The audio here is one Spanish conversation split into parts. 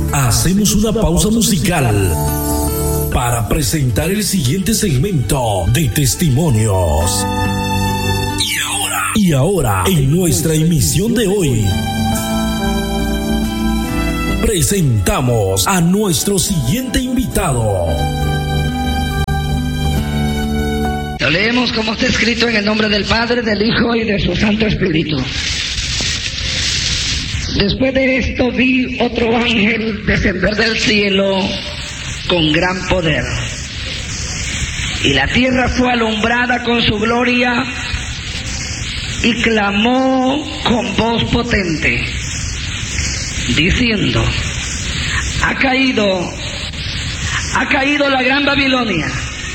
Hacemos una pausa musical para presentar el siguiente segmento de testimonios. Y ahora, en nuestra emisión de hoy, presentamos a nuestro siguiente invitado. Lo leemos como está escrito en el nombre del Padre, del Hijo y de su Santo Espíritu. Después de esto vi otro ángel descender del cielo con gran poder. Y la tierra fue alumbrada con su gloria y clamó con voz potente, diciendo: ha caído la gran Babilonia,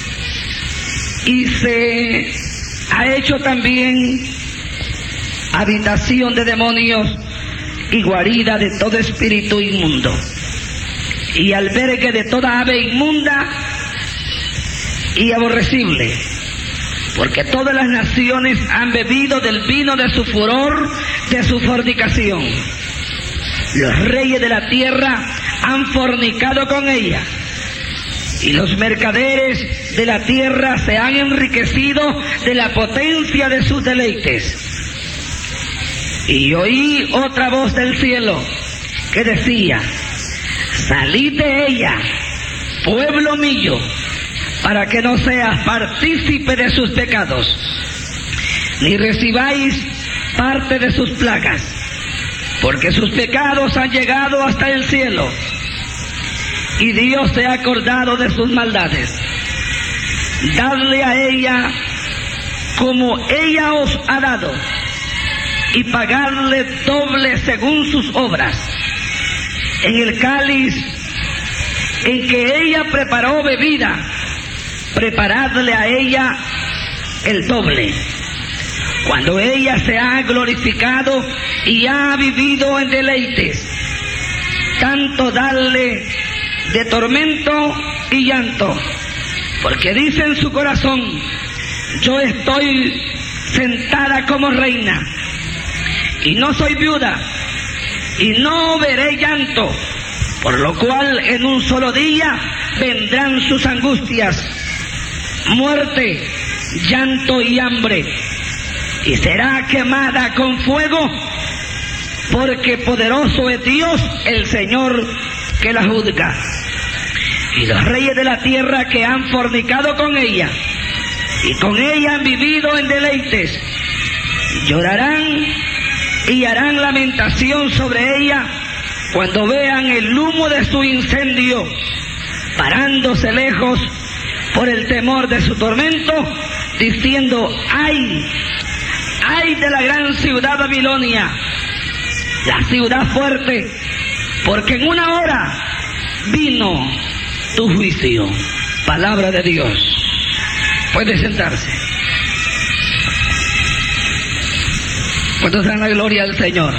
y se ha hecho también habitación de demonios y guarida de todo espíritu inmundo, y albergue de toda ave inmunda y aborrecible, porque todas las naciones han bebido del vino de su furor, de su fornicación. Los reyes de la tierra han fornicado con ella, y los mercaderes de la tierra se han enriquecido de la potencia de sus deleites. Y oí otra voz del cielo que decía: salid de ella, pueblo mío, para que no seas partícipe de sus pecados, ni recibáis parte de sus plagas, porque sus pecados han llegado hasta el cielo, y Dios se ha acordado de sus maldades. Dadle a ella como ella os ha dado, y pagadle doble según sus obras. En el cáliz en que ella preparó bebida, preparadle a ella el doble. Cuando ella se ha glorificado y ha vivido en deleites, tanto darle de tormento y llanto, porque dice en su corazón: yo estoy sentada como reina, y no soy viuda, y no veré llanto, por lo cual en un solo día vendrán sus angustias, muerte, llanto y hambre, y será quemada con fuego, porque poderoso es Dios el Señor que la juzga. Y los reyes de la tierra que han fornicado con ella, y con ella han vivido en deleites, llorarán y harán lamentación sobre ella cuando vean el humo de su incendio, parándose lejos por el temor de su tormento, diciendo: ¡ay! ¡Ay de la gran ciudad Babilonia, la ciudad fuerte! Porque en una hora vino tu juicio. Palabra de Dios. Puede sentarse. ¿Cuántos dan la gloria al Señor?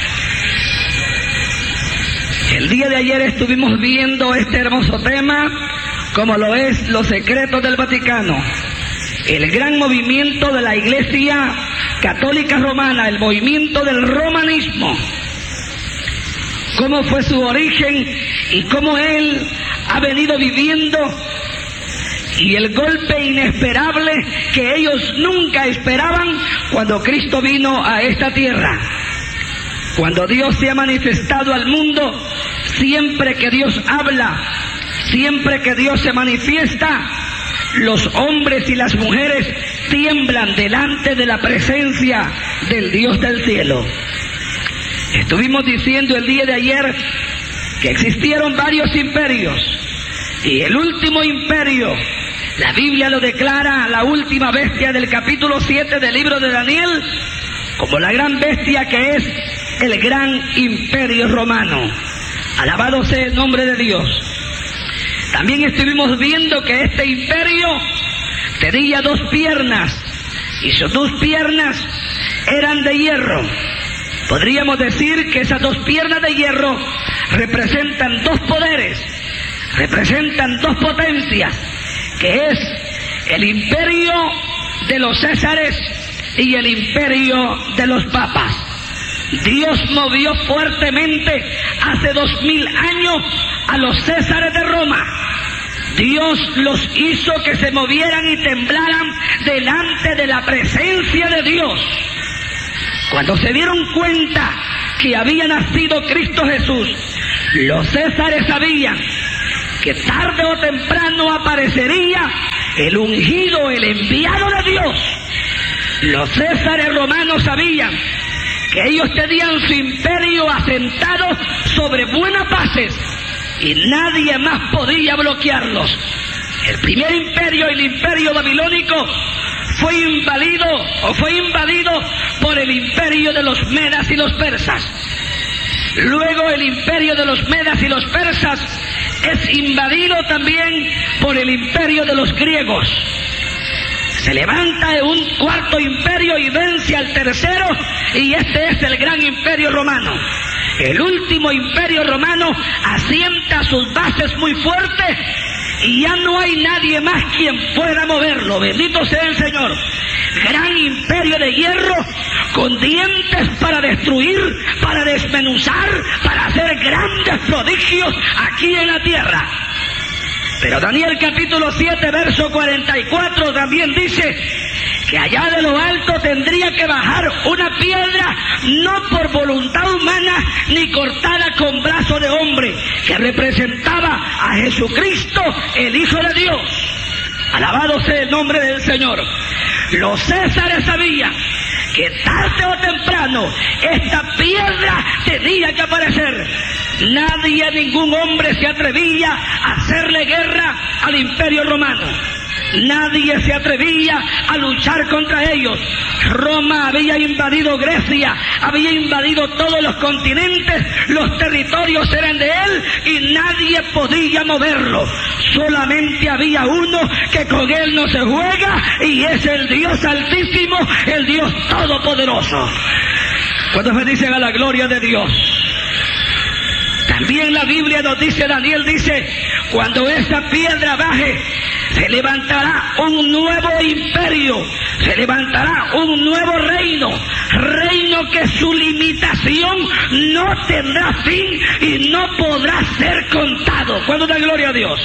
El día de ayer estuvimos viendo este hermoso tema, como lo es los secretos del Vaticano, el gran movimiento de la Iglesia Católica Romana, el movimiento del romanismo, cómo fue su origen y cómo él ha venido viviendo, y el golpe inesperable que ellos nunca esperaban cuando Cristo vino a esta tierra. Cuando Dios se ha manifestado al mundo, siempre que Dios habla, siempre que Dios se manifiesta, los hombres y las mujeres tiemblan delante de la presencia del Dios del cielo. Estuvimos diciendo el día de ayer que existieron varios imperios, y el último imperio, la Biblia lo declara, la última bestia del capítulo 7 del libro de Daniel, como la gran bestia que es el gran imperio romano. Alabado sea el nombre de Dios. También estuvimos viendo que este imperio tenía dos piernas, y sus dos piernas eran de hierro. Podríamos decir que esas dos piernas de hierro representan dos poderes, representan dos potencias, que es el imperio de los Césares y el imperio de los papas. Dios movió fuertemente hace 2000 años a los Césares de Roma. Dios los hizo que se movieran y temblaran delante de la presencia de Dios. Cuando se dieron cuenta que había nacido Cristo Jesús, los Césares sabían que tarde o temprano aparecería el ungido, el enviado de Dios. Los Césares romanos sabían que ellos tenían su imperio asentado sobre buenas bases y nadie más podía bloquearlos. El primer imperio, el imperio babilónico, fue invadido por el imperio de los medas y los persas. Luego el imperio de los medas y los persas es invadido también por el imperio de los griegos. Se levanta un cuarto imperio y vence al tercero, y este es el gran imperio romano. El último imperio romano asienta sus bases muy fuertes y ya no hay nadie más quien pueda moverlo. Bendito sea el Señor. Gran imperio de hierro con dientes para destruir, para desmenuzar, para hacer grandes prodigios aquí en la tierra. Pero Daniel capítulo 7 verso 44 también dice que allá de lo alto tendría que bajar una piedra, no por voluntad humana ni cortada con brazo de hombre, que representaba a Jesucristo, el Hijo de Dios. Alabado sea el nombre del Señor. Los Césares sabían que tarde o temprano esta piedra tenía que aparecer. Nadie, ningún hombre se atrevía a hacerle guerra al imperio romano. Nadie se atrevía a luchar contra ellos. Roma había invadido Grecia, había invadido todos los continentes, los territorios eran de él y nadie podía moverlo. Solamente había uno que con él no se juega, y es el Dios Altísimo, el Dios Todopoderoso. ¿Cuántos bendicen a la gloria de Dios? También la Biblia nos dice, Daniel dice, cuando esa piedra baje, se levantará un nuevo imperio, se levantará un nuevo reino que su limitación no tendrá fin y no podrá ser contado. ¿Cuándo da gloria a Dios?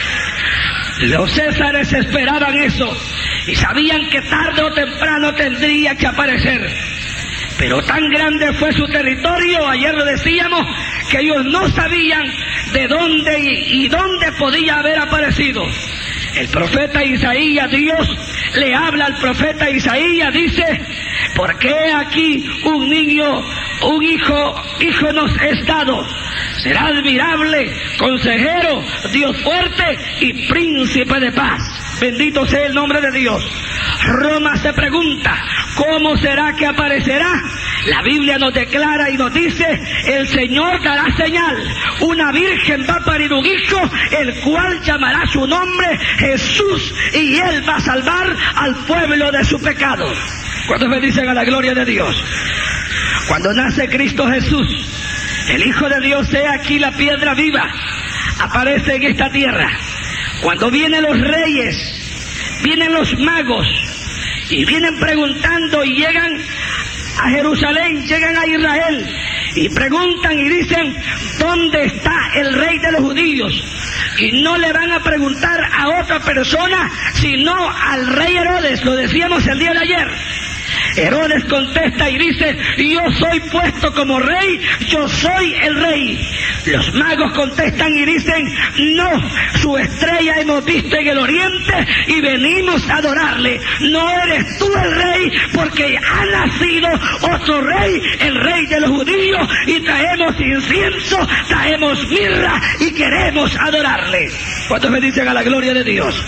Los Césares esperaban eso y sabían que tarde o temprano tendría que aparecer. Pero tan grande fue su territorio, ayer lo decíamos, que ellos no sabían de dónde y dónde podía haber aparecido. El profeta Isaías, Dios le habla al profeta Isaías, dice, porque aquí un niño, un hijo nos es dado. Será admirable, consejero, Dios fuerte y príncipe de paz. Bendito sea el nombre de Dios. Roma se pregunta, ¿cómo será que aparecerá? La Biblia nos declara y nos dice, el Señor dará señal, una virgen va a parir un hijo, el cual llamará su nombre Jesús, y él va a salvar al pueblo de su pecado. ¿Cuántos bendicen a la gloria de Dios? Cuando nace Cristo Jesús, el Hijo de Dios, sea aquí la piedra viva, aparece en esta tierra. Cuando vienen los reyes, vienen los magos, y vienen preguntando y llegan a Jerusalén, llegan a Israel y preguntan y dicen, ¿dónde está el rey de los judíos? Y no le van a preguntar a otra persona, sino al rey Herodes, lo decíamos el día de ayer. Herodes contesta y dice, yo soy puesto como rey, yo soy el rey. Los magos contestan y dicen, no, su estrella hemos visto en el oriente y venimos a adorarle. No eres tú el rey, porque ha nacido otro rey, el rey de los judíos, y traemos incienso, traemos mirra y queremos adorarle. ¿Cuántos me dicen a la gloria de Dios?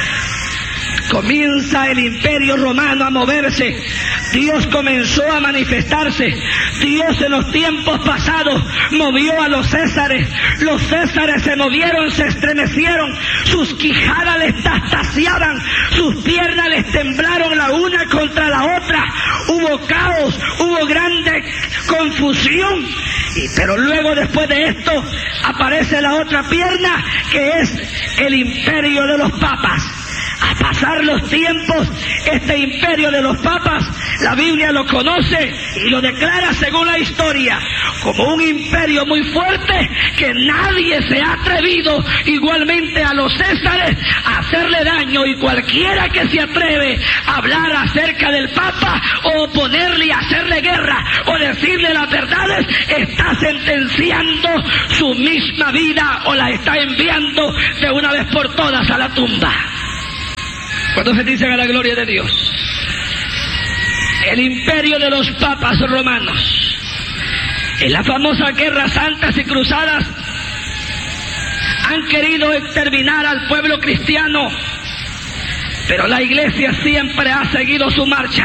Comienza el imperio romano a moverse. Dios comenzó a manifestarse. Dios en los tiempos pasados movió a los Césares. Los Césares se movieron, se estremecieron, sus quijadas les tastaseaban, sus piernas les temblaron la una contra la otra. Hubo caos, hubo grande confusión. Pero luego, después de esto, aparece la otra pierna, que es el imperio de los papas. A pasar los tiempos, este imperio de los papas, la Biblia lo conoce y lo declara según la historia como un imperio muy fuerte, que nadie se ha atrevido, igualmente a los Césares, a hacerle daño, y cualquiera que se atreve a hablar acerca del Papa o oponerle y hacerle guerra o decirle las verdades, está sentenciando su misma vida o la está enviando de una vez por todas a la tumba. Cuando se dicen a la gloria de Dios, el imperio de los papas romanos, en las famosas guerras santas y cruzadas, han querido exterminar al pueblo cristiano, pero la iglesia siempre ha seguido su marcha.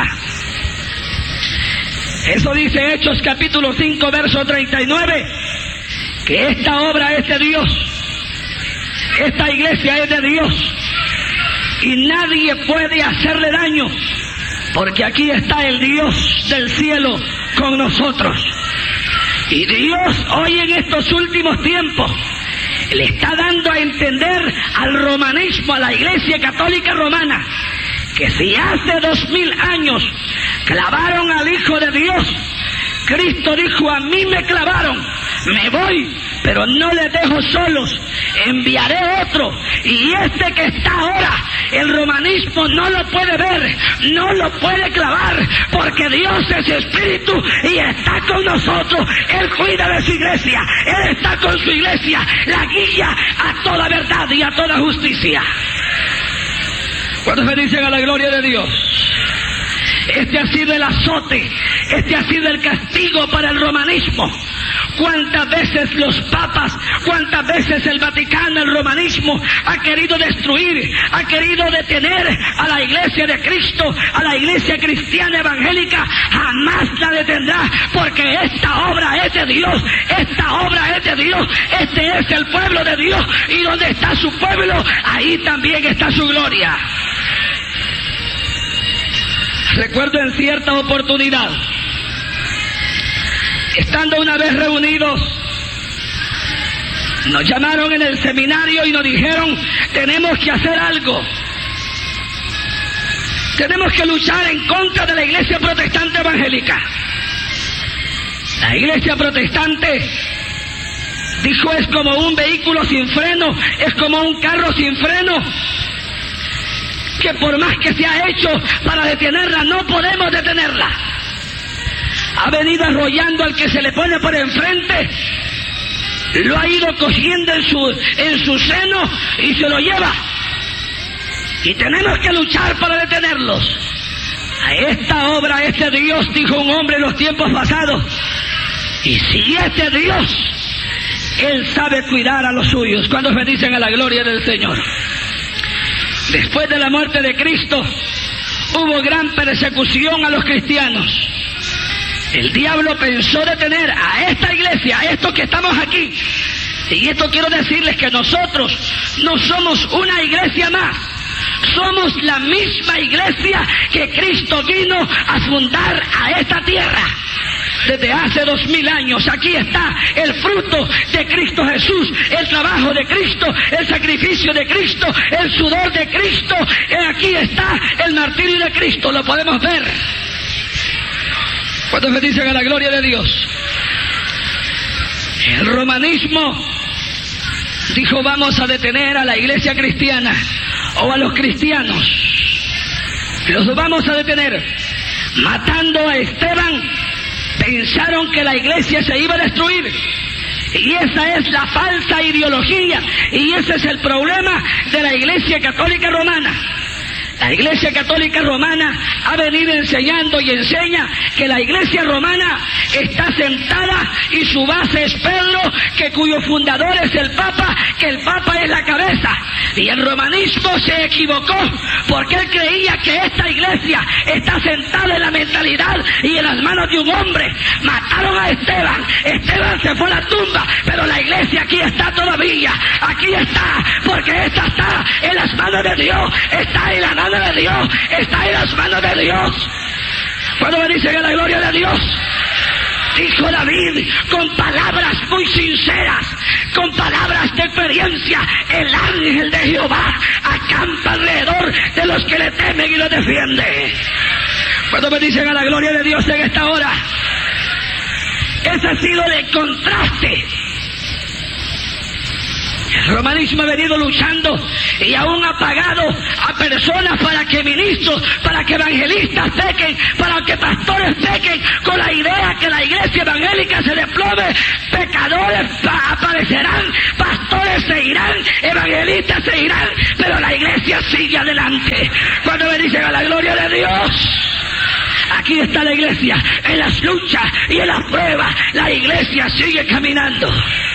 Eso dice Hechos capítulo 5 verso 39, que esta obra es de Dios, esta iglesia es de Dios, y nadie puede hacerle daño, porque aquí está el Dios del cielo con nosotros. Y Dios hoy en estos últimos tiempos le está dando a entender al romanismo, a la Iglesia Católica Romana, que si hace 2000 años clavaron al Hijo de Dios, Cristo dijo: a mí me clavaron, me voy, pero no les dejo solos, enviaré otro. Y este que está ahora, el romanismo no lo puede ver, no lo puede clavar, porque Dios es espíritu y está con nosotros. Él cuida de su iglesia, Él está con su iglesia, la guía a toda verdad y a toda justicia. ¿Cuántos me dicen a la gloria de Dios? Este ha sido el azote, este ha sido el castigo para el romanismo. ¿Cuántas veces los papas, cuántas veces el Vaticano, el romanismo, ha querido destruir, ha querido detener a la iglesia de Cristo, a la iglesia cristiana evangélica? Jamás la detendrá, porque esta obra es de Dios, esta obra es de Dios, este es el pueblo de Dios, y donde está su pueblo, ahí también está su gloria. Recuerdo en cierta oportunidad, estando una vez reunidos, nos llamaron en el seminario y nos dijeron: tenemos que hacer algo, tenemos que luchar en contra de la iglesia protestante evangélica. La iglesia protestante, dijo, es como un vehículo sin freno, es como un carro sin freno, que por más que se ha hecho para detenerla, no podemos detenerla. Ha venido arrollando al que se le pone por enfrente, lo ha ido cogiendo en su seno y se lo lleva. Y tenemos que luchar para detenerlos. A esta obra es de Dios, dijo un hombre en los tiempos pasados. Y si es de Dios, Él sabe cuidar a los suyos. ¿Cuántos me dicen a la gloria del Señor? Después de la muerte de Cristo, hubo gran persecución a los cristianos. El diablo pensó detener a esta iglesia, a estos que estamos aquí. Y esto quiero decirles que nosotros no somos una iglesia más. Somos la misma iglesia que Cristo vino a fundar a esta tierra. Desde hace 2000 años, aquí está el fruto de Cristo Jesús, el trabajo de Cristo, el sacrificio de Cristo, el sudor de Cristo. Aquí está el martirio de Cristo, lo podemos ver. ¿Cuántos me dicen a la gloria de Dios? El romanismo dijo: vamos a detener a la iglesia cristiana o a los cristianos. Los vamos a detener. Matando a Esteban, pensaron que la iglesia se iba a destruir. Y esa es la falsa ideología, y ese es el problema de la Iglesia Católica Romana. La Iglesia Católica Romana ha venido enseñando y enseña que la Iglesia Romana está sentada y su base es Pedro, cuyo fundador es el Papa, que el Papa es la cabeza. Y el romanismo se equivocó porque él creía que esta iglesia está sentada en la mentalidad y en las manos de un hombre. Mataron a Esteban, Esteban se fue a la tumba, pero la iglesia aquí está todavía, aquí está, porque esta está en las manos de Dios, está en la mano de Dios, está en las manos de Dios. Cuando me dicen a la gloria de Dios, dijo David con palabras muy sinceras: con palabras de experiencia. El ángel de Jehová acampa alrededor de los que le temen y lo defiende. Cuando me dicen a la gloria de Dios en esta hora, ese ha sido el contraste. El romanismo ha venido luchando y aún ha pagado a personas para que ministros, para que evangelistas pequen, para que pastores pequen, con la idea que la iglesia evangélica se desplome. Pecadores aparecerán, pastores se irán, evangelistas se irán, pero la iglesia sigue adelante. Cuando me dicen a la gloria de Dios, aquí está la iglesia, en las luchas y en las pruebas, la iglesia sigue caminando.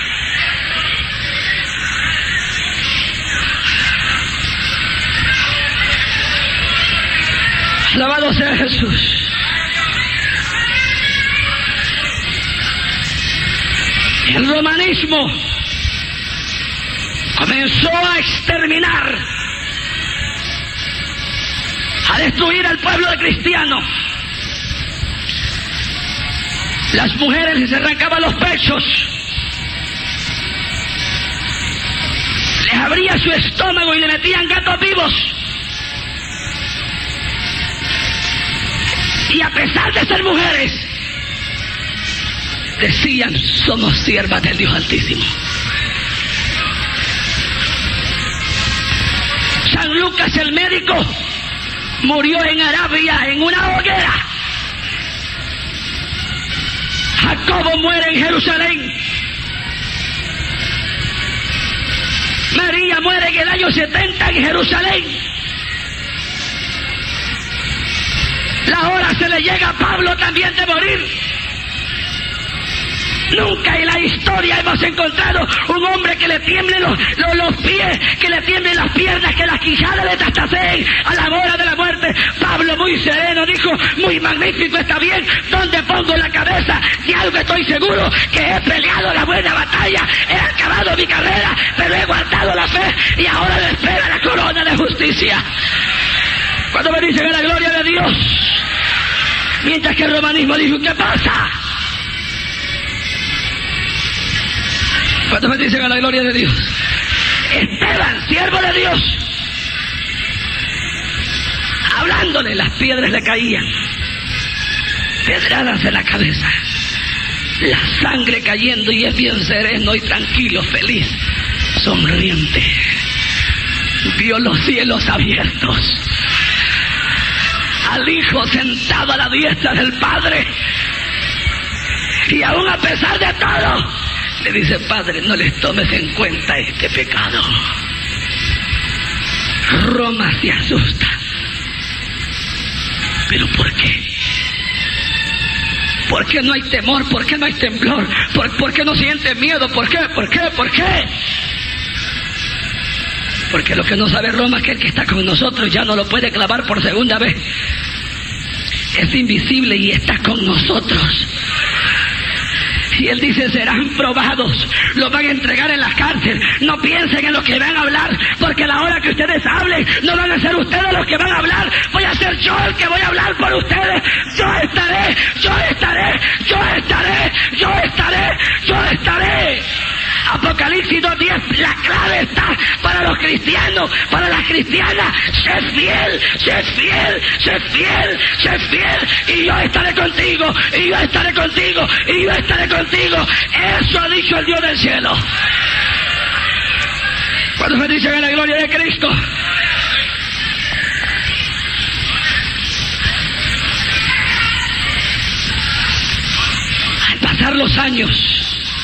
Alabado sea Jesús. El romanismo comenzó a exterminar, a destruir al pueblo de cristiano. Las mujeres les arrancaban los pechos, les abría su estómago y le metían gatos vivos. Y a pesar de ser mujeres, decían: somos siervas del Dios Altísimo. San Lucas el médico murió en Arabia en una hoguera. Jacobo muere en Jerusalén. María muere en el año 70 en Jerusalén. La hora se le llega a Pablo también de morir. Nunca en la historia hemos encontrado un hombre que le tiemblen los pies, que le tiemblen las piernas, que las quijadas le trastaseen a la hora de la muerte. Pablo, muy sereno, dijo: muy magnífico, está bien. ¿Dónde pongo la cabeza? De algo estoy seguro, que he peleado la buena batalla, he acabado mi carrera, pero he guardado la fe y ahora me espera la corona de justicia. Cuando me dicen a la gloria de Dios, mientras que el romanismo dijo: ¿qué pasa? Cuando me dicen a la gloria de Dios, Esteban, siervo de Dios, hablándole, las piedras le caían, pedradas en la cabeza, la sangre cayendo, y es bien sereno y tranquilo, feliz, sonriente. Vio los cielos abiertos, al Hijo sentado a la diestra del Padre, y aún a pesar de todo le dice: Padre, no les tomes en cuenta este pecado. Roma se asusta. ¿Pero por qué? ¿Por qué no hay temor? ¿Por qué no hay temblor? ¿Por qué no siente miedo? ¿Por qué? ¿Por qué? ¿Por qué? Porque lo que no sabe Roma es que el que está con nosotros ya no lo puede clavar por segunda vez. Es invisible y está con nosotros. Y él dice: serán probados, los van a entregar en la cárcel. No piensen en lo que van a hablar, porque a la hora que ustedes hablen, no van a ser ustedes los que van a hablar. Voy a ser yo el que voy a hablar por ustedes. Yo estaré, yo estaré, yo estaré, yo estaré, yo estaré. Apocalipsis 2:10, la clave está para los cristianos, para las cristianas: sé fiel, sé fiel, sé fiel, sé fiel, y yo estaré contigo, y yo estaré contigo, y yo estaré contigo. Eso ha dicho el Dios del cielo. Cuando me dicen: en la gloria de Cristo, al pasar los años,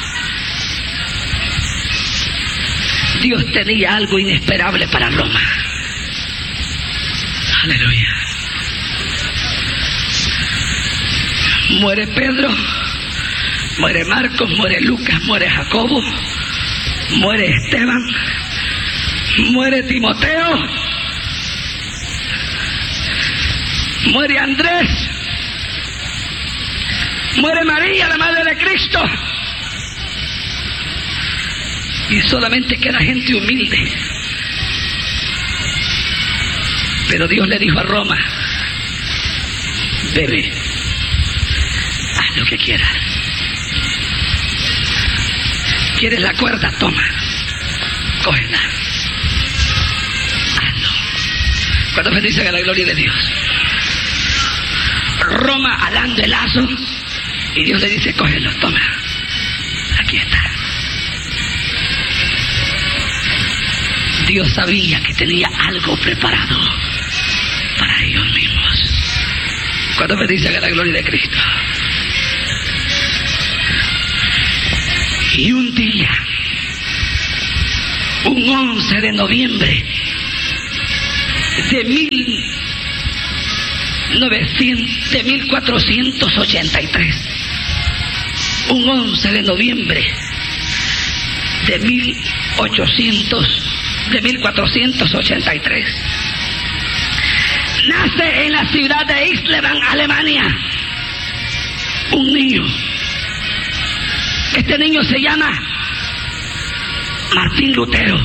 Dios tenía algo inesperable para Roma. Aleluya. Muere Pedro, muere Marcos, muere Lucas, muere Jacobo, muere Esteban, muere Timoteo, muere Andrés, muere María, la madre de Cristo. Y solamente queda gente humilde. Pero Dios le dijo a Roma: bebe, haz lo que quieras. ¿Quieres la cuerda? Toma, cógela. Hazlo. ¿Cuántos bendice a la gloria de Dios? Roma alando el lazo y Dios le dice, cógelo, toma. Aquí está. Dios sabía que tenía algo preparado para ellos mismos. ¿Cuántos bendice a la gloria de Cristo? Y un día, un 11 de noviembre de 1483, un 11 de noviembre de 1483, nace en la ciudad de Isleben, Alemania, un niño. Este niño se llama Martín Lutero.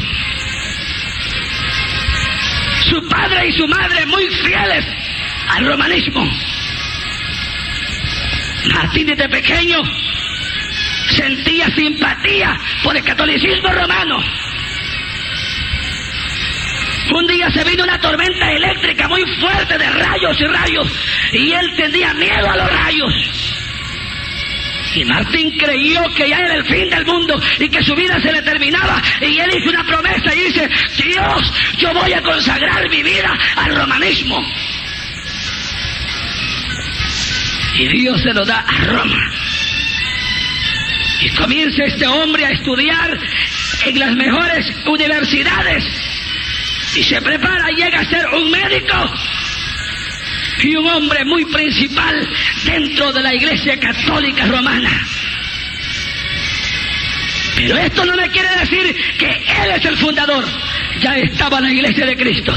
Su padre y su madre muy fieles al romanismo. Martín desde pequeño sentía simpatía por el catolicismo romano. Un día se vino una tormenta eléctrica muy fuerte de rayos y rayos, y él tenía miedo a los rayos. Y Martín creyó que ya era el fin del mundo y que su vida se le terminaba, y él hizo una promesa y dice, Dios, yo voy a consagrar mi vida al romanismo. Y Dios se lo da a Roma. Y comienza este hombre a estudiar en las mejores universidades y se prepara, llega a ser un médico y un hombre muy principal dentro de la Iglesia Católica Romana. Pero esto no me quiere decir que él es el fundador. Ya estaba la Iglesia de Cristo.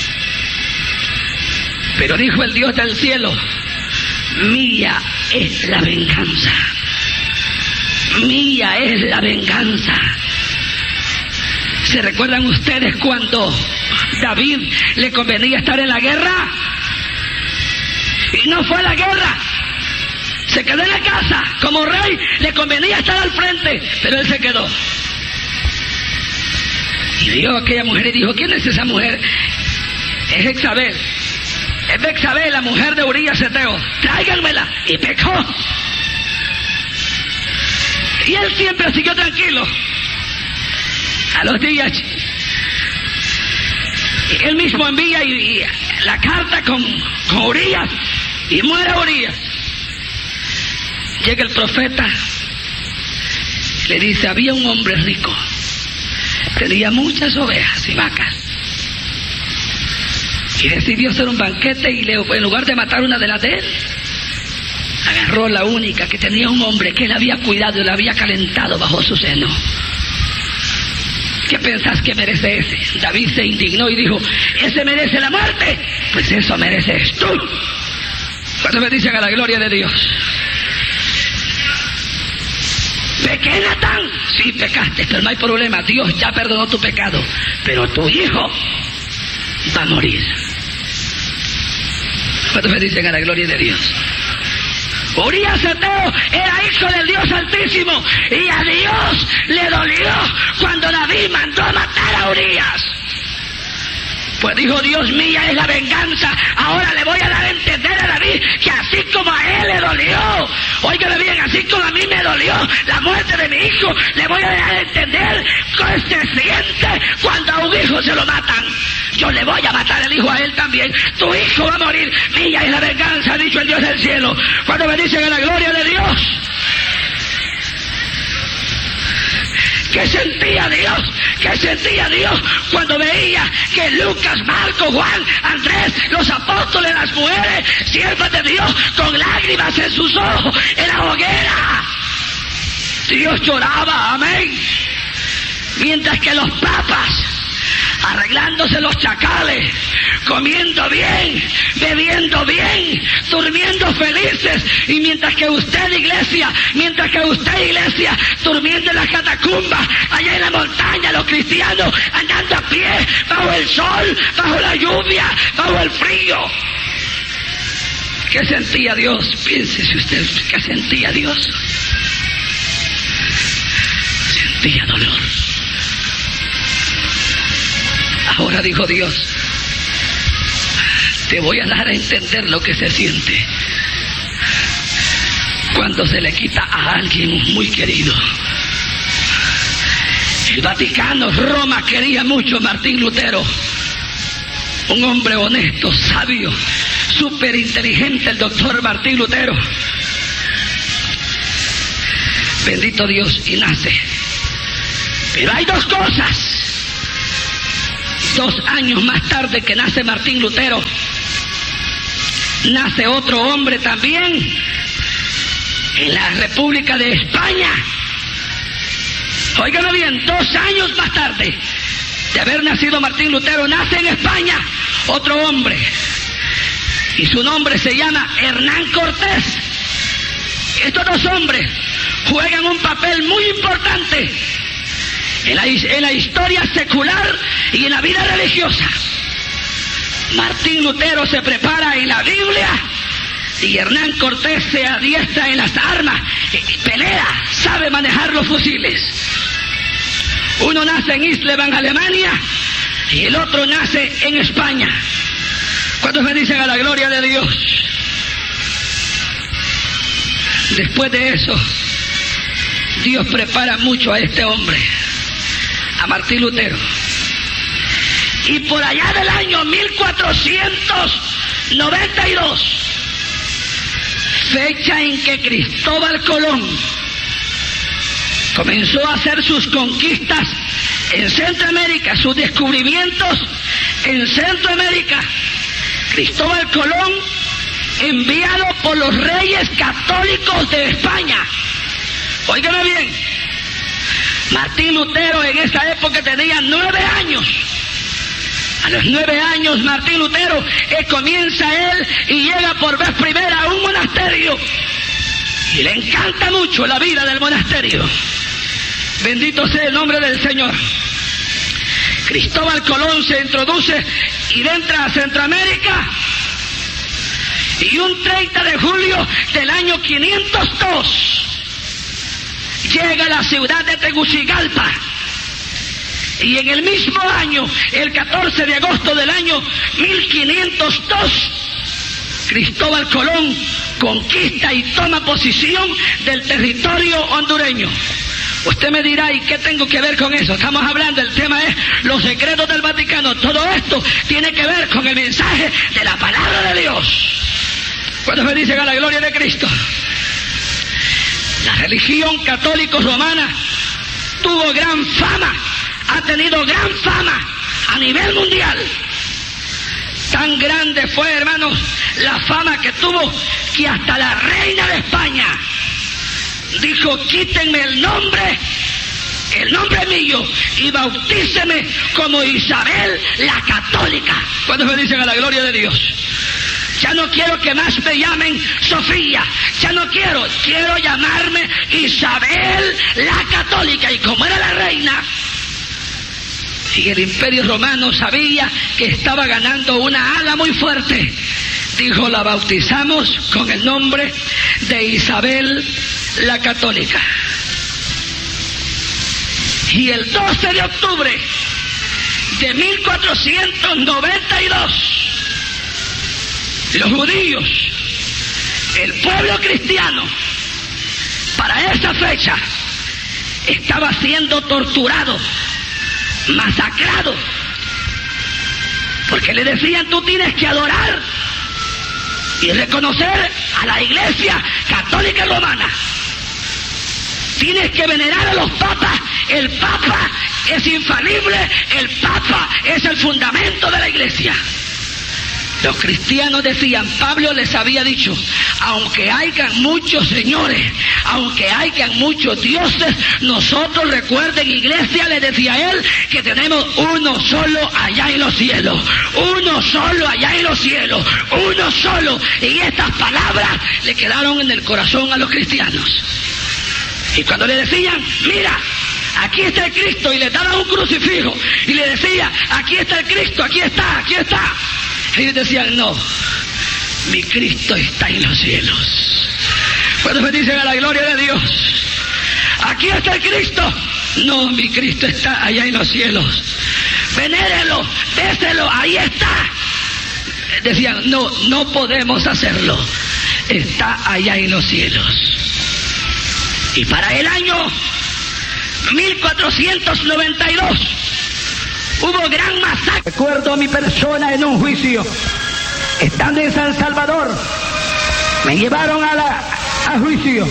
Pero dijo el Dios del cielo, mía es la venganza. Mía es la venganza. ¿Se recuerdan ustedes cuando David le convenía estar en la guerra? Y no fue a la guerra. Se quedó en la casa. Como rey le convenía estar al frente, pero él se quedó. Y vio a aquella mujer y dijo, ¿quién es esa mujer? Es Jezabel. Es Bexabel, la mujer de Urías Eteo. Tráiganmela. Y pecó. Y él siempre siguió tranquilo. A los días, él mismo envía y la carta con Urías, y muere Urías. Llega el profeta, le dice, había un hombre rico, tenía muchas ovejas y vacas, y decidió hacer un banquete, y en lugar de matar una de las de él, agarró la única que tenía un hombre que él había cuidado y la había calentado bajo su seno. ¿Qué pensás que merece ese? David se indignó y dijo, ¿ese merece la muerte? Pues eso mereces tú. Cuando me dicen a la gloria de Dios. ¿Pequé, Natán? Sí, pecaste, pero no hay problema. Dios ya perdonó tu pecado. Pero tu hijo va a morir. Cuando me dicen a la gloria de Dios. Urías Eteo era hijo del Dios Altísimo, y a Dios le dolió cuando David mandó a matar a Urías. Pues dijo Dios, mía es la venganza. Ahora le voy a dar a entender a David que así como a él le dolió, óigame bien, así como a mí me dolió la muerte de mi hijo, le voy a dar a entender que se siente cuando a un hijo se lo matan. Yo le voy a matar el hijo a él también. Tu hijo va a morir. Mía es la venganza, ha dicho el Dios del cielo. Cuando me dicen a la gloria de Dios. ¿Qué sentía Dios? ¿Qué sentía Dios cuando veía que Lucas, Marcos, Juan, Andrés, los apóstoles, las mujeres, siervas de Dios, con lágrimas en sus ojos, en la hoguera? Dios lloraba, amén. Mientras que los papas, arreglándose los chacales, comiendo bien, bebiendo bien, durmiendo felices, y mientras que usted iglesia, durmiendo en las catacumbas, allá en la montaña, los cristianos andando a pie, bajo el sol, bajo la lluvia, bajo el frío. ¿Qué sentía Dios? Piénsese usted, ¿qué sentía Dios? sentía dolor. Ahora dijo Dios, te voy a dar a entender lo que se siente cuando se le quita a alguien muy querido. El Vaticano, Roma, quería mucho a Martín Lutero, un hombre honesto, sabio, súper inteligente, el doctor Martín Lutero. Bendito Dios, y nace. Pero hay dos cosas. 2 años más tarde que nace Martín Lutero, nace otro hombre también en la República de España. Óigalo bien, 2 años más tarde de haber nacido Martín Lutero, nace en España otro hombre. Y su nombre se llama Hernán Cortés. Estos 2 hombres juegan un papel muy importante en la historia secular y en la vida religiosa. Martín Lutero se prepara en la Biblia y Hernán Cortés se adiestra en las armas, pelea, sabe manejar los fusiles. Uno nace en Isleben, Alemania, y el otro nace en España. ¿Cuántos me dicen a la gloria de Dios? Después de eso, Dios prepara mucho a este hombre, a Martín Lutero. Y por allá del año 1492, fecha en que Cristóbal Colón comenzó a hacer sus conquistas en Centroamérica, sus descubrimientos en Centroamérica. Cristóbal Colón, enviado por los reyes católicos de España. Óigame bien, Martín Lutero en esa época tenía 9 años. A los 9 años Martín Lutero comienza él y llega por vez primera a un monasterio. Y le encanta mucho la vida del monasterio. Bendito sea el nombre del Señor. Cristóbal Colón se introduce y entra a Centroamérica. Y un 30 de julio del año 502 llega a la ciudad de Tegucigalpa. Y en el mismo año, el 14 de agosto del año 1502, Cristóbal Colón conquista y toma posesión del territorio hondureño. Usted me dirá, ¿y qué tengo que ver con eso? Estamos hablando, el tema es los secretos del Vaticano. Todo esto tiene que ver con el mensaje de la palabra de Dios. ¿Cuántos me dicen a la gloria de Cristo? La religión católico romana tuvo gran fama, ha tenido gran fama a nivel mundial. Tan grande fue, hermanos, la fama que tuvo que hasta la reina de España dijo, quítenme el nombre mío y bautíceme como Isabel la Católica. ¿Cuántos me dicen a la gloria de Dios? Ya no quiero que más me llamen Sofía, ya no quiero llamarme Isabel la Católica. Y como era la reina, y el Imperio Romano sabía que estaba ganando una ala muy fuerte, dijo, la bautizamos con el nombre de Isabel la Católica. Y el 12 de octubre de 1492, los judíos, el pueblo cristiano, para esa fecha estaba siendo torturado, masacrado, porque le decían, tú tienes que adorar y reconocer a la Iglesia Católica Romana. Tienes que venerar a los papas. El papa es infalible, el papa es el fundamento de la Iglesia. Los cristianos decían, Pablo les había dicho, aunque hayan muchos señores, aunque hayan muchos dioses, nosotros, recuerden, iglesia, le decía él, que tenemos uno solo allá en los cielos, uno solo allá en los cielos, uno solo. Y estas palabras le quedaron en el corazón a los cristianos. Y cuando le decían, mira, aquí está el Cristo, y le daban un crucifijo, y le decía, aquí está el Cristo, aquí está, aquí está. Ellos decían, no, mi Cristo está en los cielos. Cuando me dicen a la gloria de Dios, aquí está el Cristo, No, mi Cristo está allá en los cielos. Venérenlo, déselo, ahí está. Decían, no podemos hacerlo. Está allá en los cielos. Y para el año 1492 hubo gran masacre. Recuerdo a mi persona en un juicio, estando en San Salvador. Me llevaron a juicio.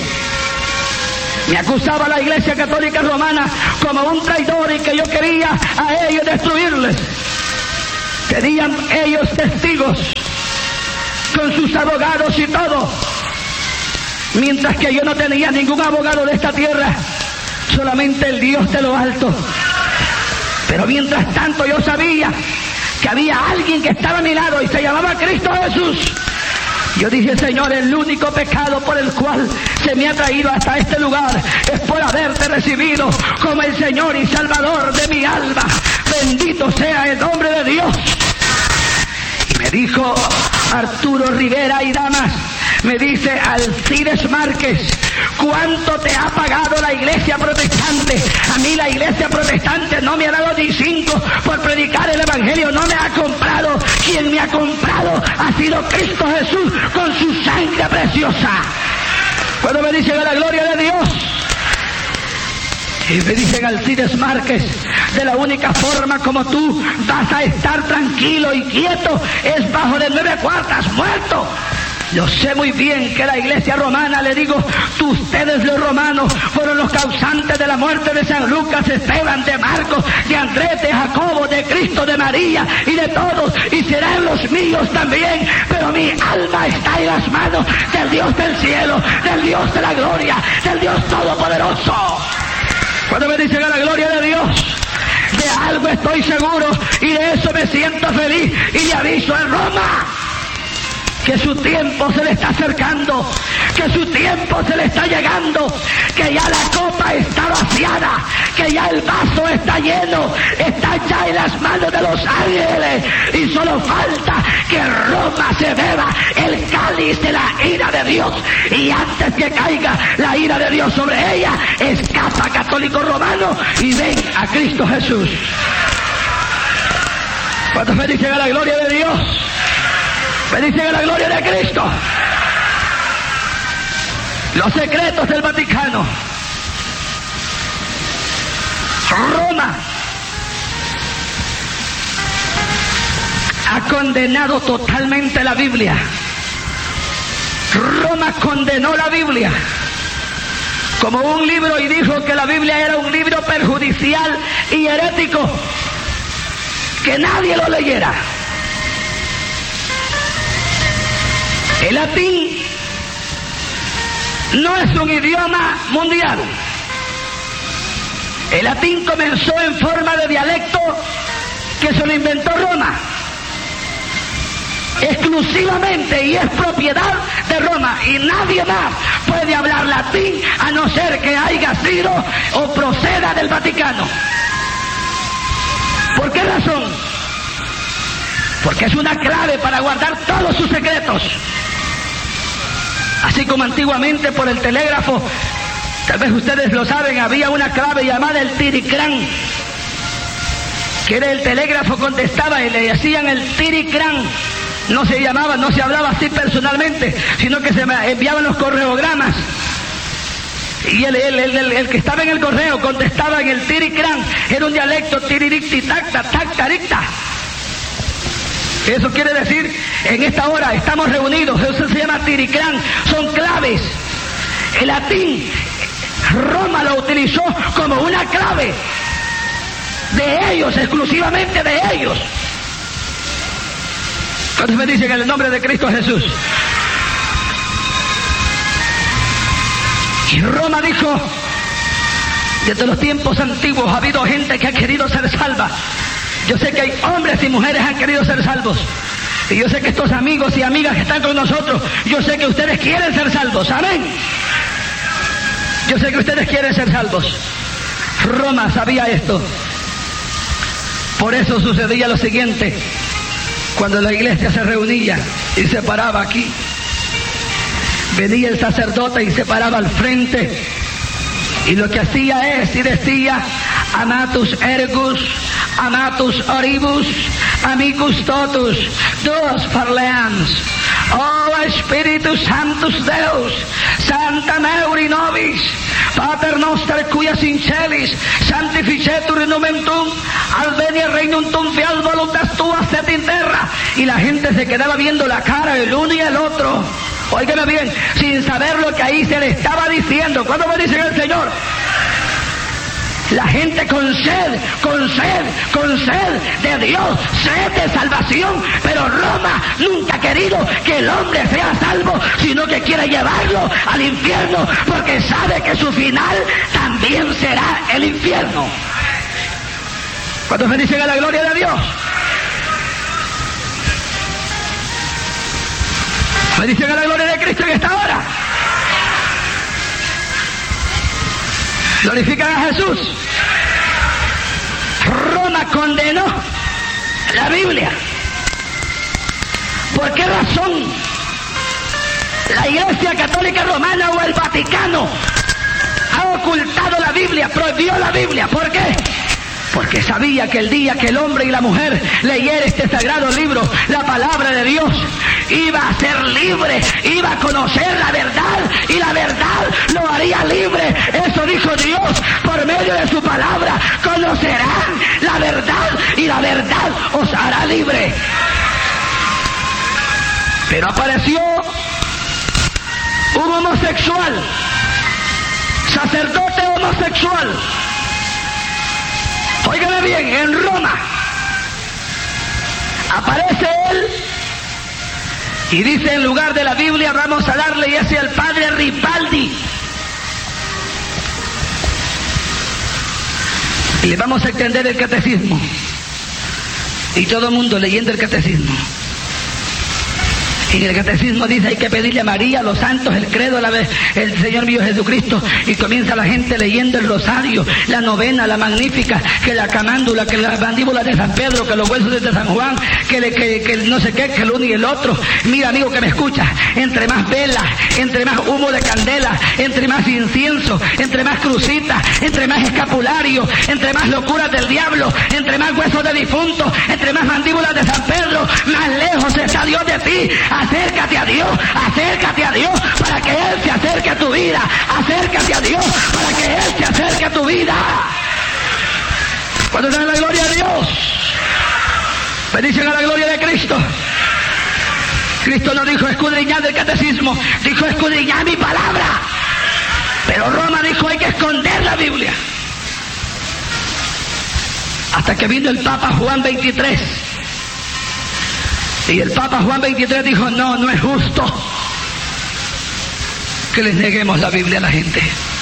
Me acusaba la Iglesia Católica Romana como un traidor y que yo quería a ellos destruirles. Tenían ellos testigos con sus abogados y todo. Mientras que yo no tenía ningún abogado de esta tierra, solamente el Dios de lo alto. Pero mientras tanto yo sabía que había alguien que estaba a mi lado y se llamaba Cristo Jesús. Yo dije, Señor, el único pecado por el cual se me ha traído hasta este lugar es por haberte recibido como el Señor y Salvador de mi alma. Bendito sea el nombre de Dios. Y me dijo Arturo Rivera y Damas, me dice Alcides Márquez, ¿cuánto te ha pagado la Iglesia Protestante? A mí la Iglesia Protestante no me ha dado ni 5 por predicar el Evangelio, no me ha comprado. Quien me ha comprado ha sido Cristo Jesús con su sangre preciosa. Cuando me dicen a la gloria de Dios, y me dicen Alcides Márquez, de la única forma como tú vas a estar tranquilo y quieto es bajo de 9 cuartas, muerto. Yo sé muy bien que la Iglesia Romana, le digo, ustedes los romanos fueron los causantes de la muerte de San Lucas, Esteban, de Marcos, de Andrés, de Jacobo, de Cristo, de María y de todos, y serán los míos también, pero mi alma está en las manos del Dios del cielo, del Dios de la gloria, del Dios todopoderoso. Cuando me dicen a la gloria de Dios, de algo estoy seguro y de eso me siento feliz, y le aviso en Roma que su tiempo se le está acercando, que su tiempo se le está llegando, que ya la copa está vaciada, que ya el vaso está lleno, está ya en las manos de los ángeles, y solo falta que Roma se beba el cáliz de la ira de Dios, y antes que caiga la ira de Dios sobre ella, escapa católico romano y ven a Cristo Jesús. ¿Cuántos me dicen a la gloria de Dios? Me dicen a la gloria de Cristo. Los secretos del Vaticano. Roma ha condenado totalmente la Biblia. Roma condenó la Biblia como un libro y dijo que la Biblia era un libro perjudicial y herético, que nadie lo leyera. El latín no es un idioma mundial. El latín comenzó en forma de dialecto que se lo inventó Roma, exclusivamente, y es propiedad de Roma, y nadie más puede hablar latín a no ser que haya sido o proceda del Vaticano. ¿Por qué razón? Porque es una clave para guardar todos sus secretos. Así como antiguamente por el telégrafo, tal vez ustedes lo saben, había una clave llamada el tiricrán, que era el telégrafo, contestaba y le hacían el tiricrán. No se llamaba, no se hablaba así personalmente, sino que se enviaban los correogramas. Y el que estaba en el correo contestaba en el tiricrán. Era un dialecto tiriricti, tacta, tactaricta. Eso quiere decir, en esta hora estamos reunidos, eso se llama tiricrán, son claves. El latín, Roma lo utilizó como una clave de ellos, exclusivamente de ellos. ¿Cuántos me dicen en el nombre de Cristo Jesús? Y Roma dijo, desde los tiempos antiguos ha habido gente que ha querido ser salva. Yo sé que hay hombres y mujeres que han querido ser salvos. Y yo sé que estos amigos y amigas que están con nosotros, yo sé que ustedes quieren ser salvos. Amén. Yo sé que ustedes quieren ser salvos. Roma sabía esto. Por eso sucedía lo siguiente. Cuando la iglesia se reunía y se paraba aquí, venía el sacerdote y se paraba al frente Y lo que hacía es, y decía, amatus ergus, amatus oribus, amicus totus, dos parleans. Oh Espíritu Santus Deus, Santa Mauri Nobis, Pater Noster cuias in celis, sanctificetur nomen tuum, adveniat regnum tuum, fiat voluntas tua set in terra. Y la gente se quedaba viendo la cara del uno y el otro. Óigame bien, sin saber lo que ahí se le estaba diciendo. ¿Cuándo me dice el Señor? La gente con sed de Dios, sed de salvación, pero Roma nunca ha querido que el hombre sea salvo, sino que quiere llevarlo al infierno, porque sabe que su final también será el infierno. ¿Cuántos me dicen a la gloria de Dios? ¿Me dicen a la gloria de Cristo en esta hora? Glorifican a Jesús. Roma condenó la Biblia. ¿Por qué razón la Iglesia Católica Romana o el Vaticano ha ocultado la Biblia, prohibió la Biblia? ¿Por qué? Porque sabía que el día que el hombre y la mujer leyera este sagrado libro, la palabra de Dios, iba a ser libre, iba a conocer la verdad, y la verdad lo haría libre. Eso dijo Dios por medio de su palabra: conocerán la verdad y la verdad os hará libre. Pero apareció un homosexual, sacerdote homosexual. Óigame bien, en Roma aparece él y dice: en lugar de la Biblia vamos a darle, y ese al padre Ripaldi, y le vamos a extender el catecismo. Y todo el mundo leyendo el catecismo. Y en el catecismo dice: hay que pedirle a María, a los santos, el credo, el Señor mío Jesucristo. Y comienza la gente leyendo el rosario, la novena, la magnífica, que la camándula, que la mandíbula de San Pedro, que los huesos de San Juan, que no sé qué, que el uno y el otro. Mira, amigo que me escucha, entre más velas, entre más humo de candela, entre más incienso, entre más crucitas, entre más escapulario, entre más locuras del diablo, entre más huesos de difunto, entre más mandíbulas de San Pedro, más lejos está Dios de ti. Acércate a Dios para que Él se acerque a tu vida. Acércate a Dios para que Él se acerque a tu vida. ¿Cuándo está en la gloria de Dios? Bendición a la gloria de Cristo. Cristo no dijo escudriñad el catecismo, dijo escudriñad mi palabra. Pero Roma dijo: hay que esconder la Biblia. Hasta que vino el Papa Juan 23. Y el Papa Juan 23 dijo: no es justo que les neguemos la Biblia a la gente.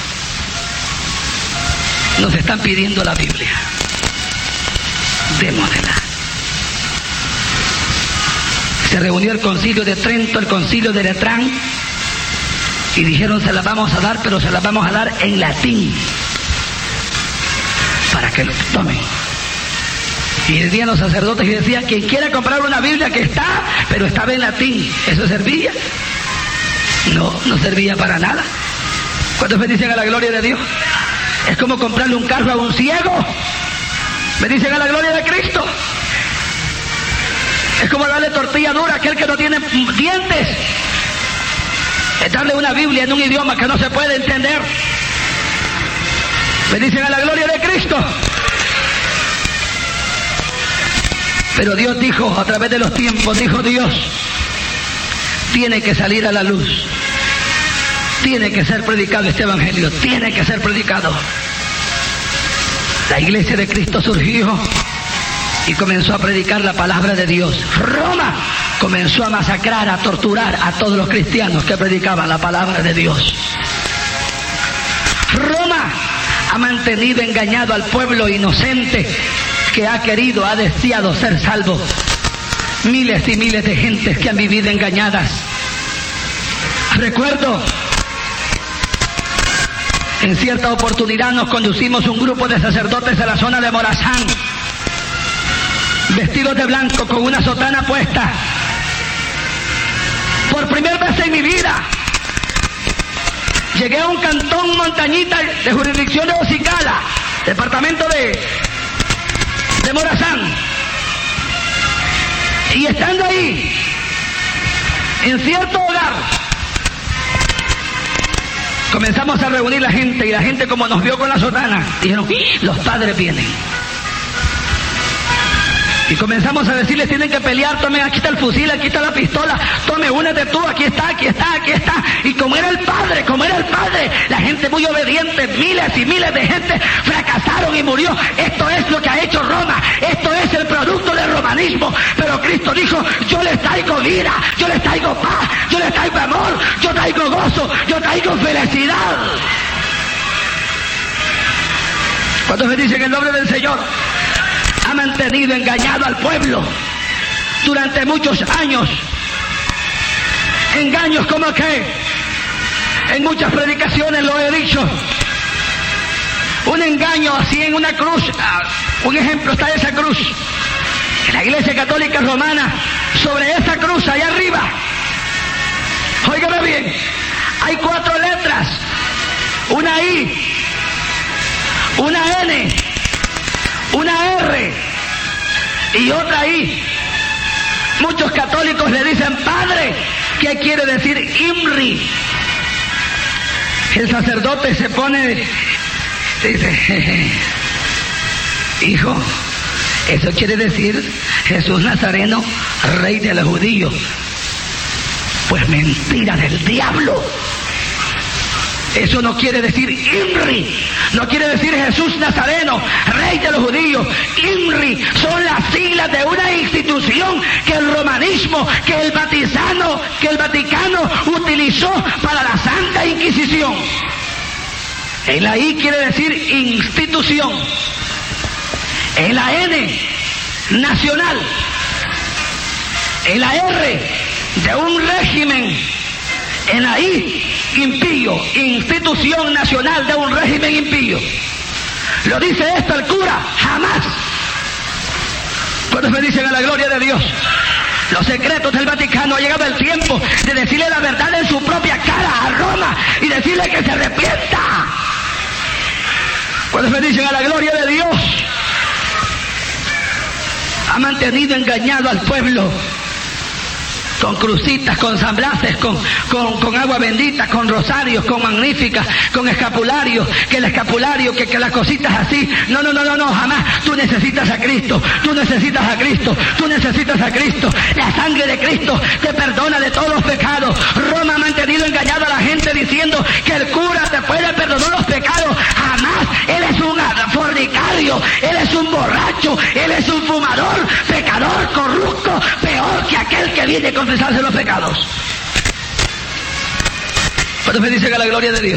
Nos están pidiendo la Biblia, démosla. Se reunió el concilio de Trento, el concilio de Letrán, y dijeron: se la vamos a dar, pero se la vamos a dar en latín, para que lo tomen. Y decían los sacerdotes y decían: quien quiera comprar una Biblia, que está, pero estaba en latín. ¿Eso servía? No servía para nada. ¿Cuántos me dicen a la gloria de Dios? Es como comprarle un carro a un ciego. ¿Me dicen a la gloria de Cristo? Es como darle tortilla dura a aquel que no tiene dientes. Es darle una Biblia en un idioma que no se puede entender. ¿Me dicen a la gloria de Cristo? Pero Dios dijo, a través de los tiempos, dijo Dios: tiene que salir a la luz, tiene que ser predicado este evangelio, tiene que ser predicado. La iglesia de Cristo surgió y comenzó a predicar la palabra de Dios. Roma comenzó a masacrar, a torturar a todos los cristianos que predicaban la palabra de Dios. Roma ha mantenido engañado al pueblo inocente que ha querido, ha deseado ser salvo. Miles y miles de gentes que han vivido engañadas. Recuerdo, en cierta oportunidad nos conducimos un grupo de sacerdotes a la zona de Morazán, vestidos de blanco con una sotana puesta. Por primera vez en mi vida Llegué a un cantón montañita de jurisdicción de Ocicala, departamento de Morazán. Y estando ahí, en cierto hogar, comenzamos a reunir la gente, y la gente, como nos vio con la sotana, dijeron: los padres vienen. Y comenzamos a decirles: tienen que pelear, tomen, aquí está el fusil, aquí está la pistola, tome, únete tú, aquí está, aquí está, aquí está. Y como era el padre, la gente muy obediente, miles y miles de gente fracasaron y murió. Esto es lo que ha hecho Roma, esto es el producto del romanismo. Pero Cristo dijo: yo les traigo vida, yo les traigo paz, yo les traigo amor, yo traigo gozo, yo traigo felicidad. ¿Cuántos me dicen el nombre del Señor? Ha mantenido engañado al pueblo durante muchos años. Engaños como que en muchas predicaciones lo he dicho. Un engaño así en una cruz. Un ejemplo está esa cruz. En la Iglesia Católica Romana, sobre esa cruz allá arriba, óigame bien, hay 4 letras: una I, una N, una R y otra I. Muchos católicos le dicen padre. ¿Qué quiere decir IMRI? El sacerdote se pone, dice: hijo, eso quiere decir Jesús Nazareno, rey de los judíos. Pues mentira del diablo. Eso no quiere decir IMRI, no quiere decir Jesús Nazareno, rey de los judíos. IMRI son las siglas de una institución que el romanismo, que el Vaticano utilizó para la Santa Inquisición. En la I quiere decir institución. En la N, nacional. En la R, de un régimen. En la I, impío, institución nacional de un régimen impío. Lo dice esto el cura: jamás. ¿Cuántos me dicen a la gloria de Dios? Los secretos del Vaticano. Ha llegado el tiempo de decirle la verdad en su propia cara a Roma y decirle que se arrepienta. ¿Cuántos me dicen a la gloria de Dios? Ha mantenido engañado al pueblo con crucitas, con samblaces, con agua bendita, con rosarios, con magníficas, con escapularios, que el escapulario, que las cositas así. No, jamás. Tú necesitas a Cristo, tú necesitas a Cristo, tú necesitas a Cristo. La sangre de Cristo te perdona de todos los pecados. Roma ha mantenido engañado a la gente diciendo que el cura te puede perdonar los pecados. Jamás. Él es un fornicario, él es un borracho, él es un fumador, pecador, corrupto, peor que aquel que viene a confesarse los pecados. ¿Cuántos me dicen a la gloria de Dios?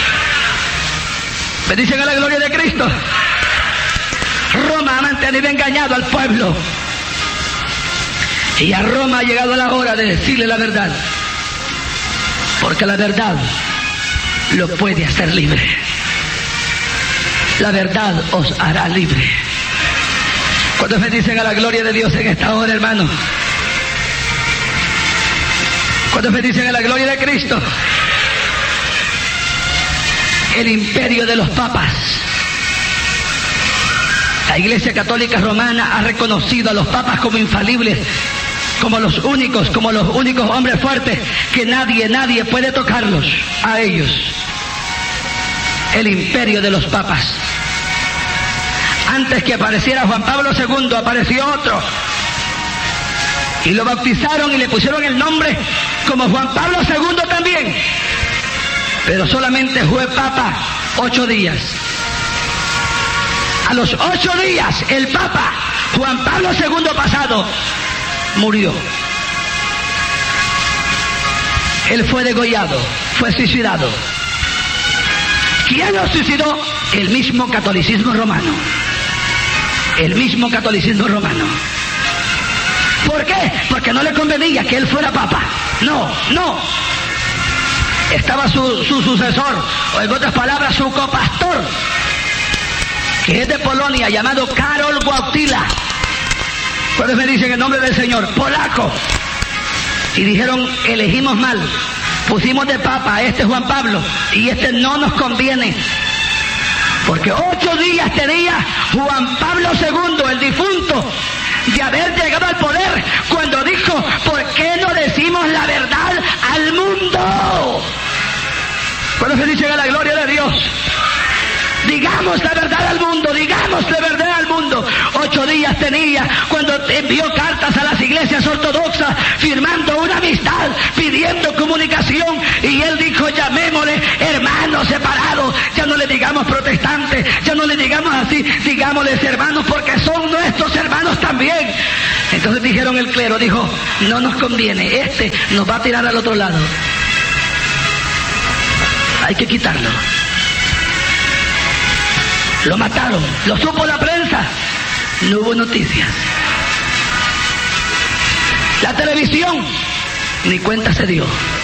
¿Me dicen a la gloria de Cristo? Roma ha mantenido engañado al pueblo. Y a Roma ha llegado la hora de decirle la verdad. Porque la verdad lo puede hacer libre. La verdad os hará libre. ¿Cuántos me dicen a la gloria de Dios en esta hora, hermano? ¿Cuántos me dicen a la gloria de Cristo? El imperio de los papas. La Iglesia Católica Romana ha reconocido a los papas como infalibles, como los únicos hombres fuertes, que nadie puede tocarlos a ellos. El imperio de los papas. Antes que apareciera Juan Pablo II, apareció otro. Y lo bautizaron y le pusieron el nombre como Juan Pablo II también. Pero solamente fue papa 8 días. A los 8 días, el papa Juan Pablo II pasado murió. Él fue degollado, fue suicidado. ¿Quién lo suicidó? El mismo catolicismo romano. El mismo catolicismo romano. ¿Por qué? Porque no le convenía que él fuera papa. No. Estaba su sucesor, o en otras palabras, su copastor, que es de Polonia, llamado Karol Wojtyła. ¿Cuáles me dicen el nombre del Señor? Polaco. Y dijeron: elegimos mal. pusimos de papa a este Juan Pablo y este no nos conviene. Porque 8 días tenía Juan Pablo II, el difunto, de haber llegado al poder, cuando dijo, ¿por qué no decimos la verdad al mundo? Cuando se dice a la gloria de Dios, digamos la verdad al mundo, digamos la verdad al mundo. 8 días tenía cuando envió cartas a las iglesias ortodoxas, firmando una amistad, pidiendo comunicación, y él dijo, llamémosle hermanos separados, ya no le digamos protestantes, ya no le digamos así, digámosles hermanos, porque son nuestros hermanos también. Entonces dijeron el clero, dijo, no nos conviene, este nos va a tirar al otro lado, hay que quitarlo. Lo mataron, lo supo la prensa, no hubo noticias. La televisión, ni cuenta se dio.